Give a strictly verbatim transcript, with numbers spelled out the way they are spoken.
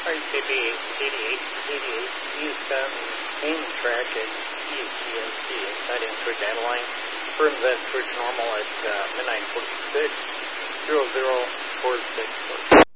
R C B eighty-eight eighty-eight eastbound main track at E S T M C inside into data line. Firms that switch normal at uh, midnight forty-six, zero zero four six four.